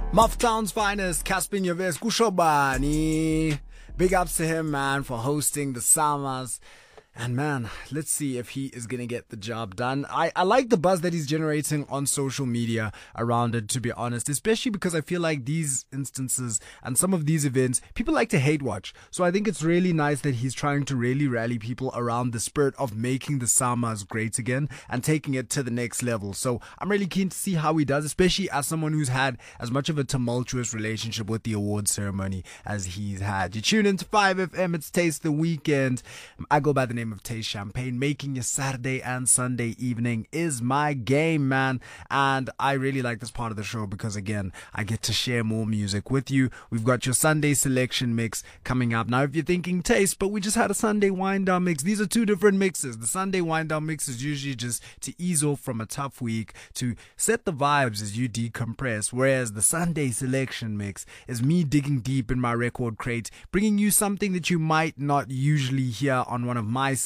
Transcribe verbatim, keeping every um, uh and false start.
Muff Town's finest, Caspin Yves Kushobani. Big ups to him, man, for hosting the Summers. And man, let's see if he is going to get the job done. I, I like the buzz that he's generating on social media around it, to be honest, especially because I feel like these instances and some of these events, people like to hate watch. So I think it's really nice that he's trying to really rally people around the spirit of making the Summers great again and taking it to the next level. So I'm really keen to see how he does, especially as someone who's had as much of a tumultuous relationship with the award ceremony as he's had. You tune into five F M, it's Taste the Weekend. I go by the name of Taste Champagne. Making your Saturday and Sunday evening is my game, man. And I really like this part of the show because, again, I get to share more music with you. We've got your Sunday selection mix coming up. Now, if you're thinking Taste, but we just had a Sunday wind down mix, these are two different mixes. The Sunday wind down mix is usually just to ease off from a tough week, to set the vibes as you decompress, whereas the Sunday selection mix is me digging deep in my record crate, bringing you something that you might not usually hear on one of my